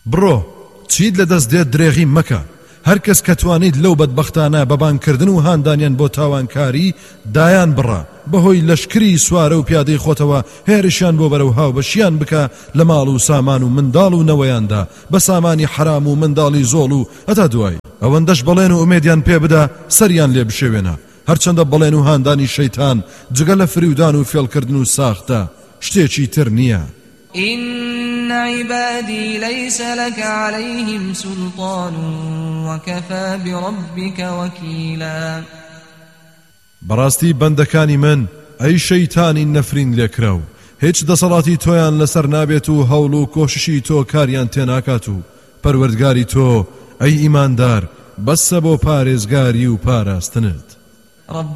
بڕۆ چیت لەدەست دێت درێغی مەکە. هەر کەس کە توانیت لەو بەدبەختانە بەبانکردن و هاندانیان بۆ تاوانکاری دایان بڕە، بەهۆی لەشکری سوارە و پیادەی خۆتەوە هێرشیان بۆ بەرەو هاوبەشیان بکە لە ماڵ و سامان و منداڵ و نەوەیاندا بە سامانی حرام و منداڵی زۆڵ و هەتا دوای ئەوەندەش بەڵێن و ئومێدیان پێ بدە سەریان لێ بشێوێنە. هەرچەندە بەڵێن و هاندانی شەیتان جگە لە فریودان و فێڵکردن و ساختە شتێکی تر نییە. إن عبادي ليس لك عليهم سلطان وكفى بربك وكيلا. بەڕاستی بەندەکانی من ئەی شەیتانی نەفرین لێکراو هیچ دەسەڵاتی تۆیان لەسەر نابێت و هەوڵ و کۆششی تۆ کاریان تێناکات و پەروەردگاری تۆ ئەی ئیماندار بەسە بۆ پارێزگاری و پاراستنت.